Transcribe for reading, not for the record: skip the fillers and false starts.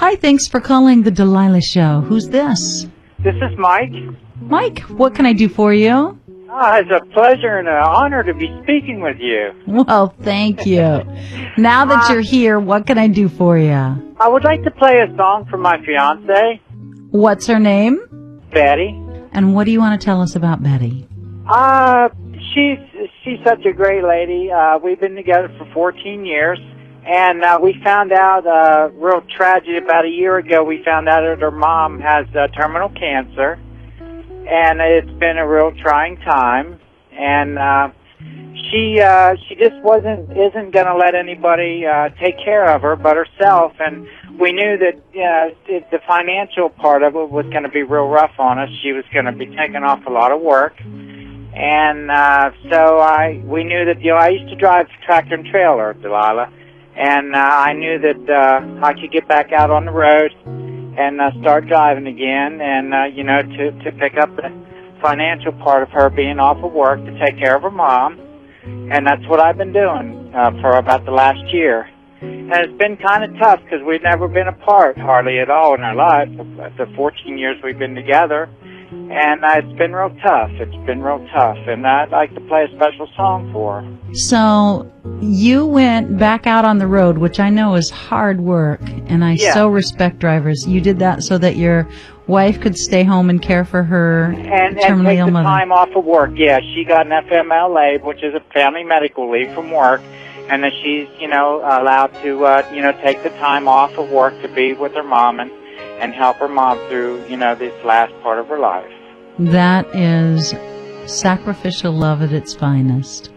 Hi, thanks for calling the Delilah Show. Who's this? This is Mike. Mike, what can I do for you? It's a pleasure and an honor to be speaking with you. Well, thank you. Now that you're here, what can I do for you? I would like to play a song for my fiance, What's her name? Betty. And what do you want to tell us about Betty? She's such a great lady. We've been together for 14 years, and we found out real tragedy about a year ago. We found out that her mom has terminal cancer, and it's been a real trying time. And she just isn't going to let anybody take care of her but herself. And we knew that the financial part of it was going to be real rough on us. She was going to be taking off a lot of work. And so we knew that, I used to drive tractor and trailer, Delilah, and I knew that I could get back out on the road and start driving again, and to pick up the financial part of her being off of work to take care of her mom. And that's what I've been doing for about the last year. And it's been kind of tough because we've never been apart hardly at all in our life, the 14 years we've been together. And it's been real tough. It's been real tough. And I'd like to play a special song for her. So you went back out on the road, which I know is hard work, and I so respect drivers. You did that so that your wife could stay home and care for her and terminally ill take the mother. time off of work. Yeah, she got an FMLA, which is a family medical leave from work, and that she's, allowed to, take the time off of work to be with her mom and help her mom through, this last part of her life. That is sacrificial love at its finest.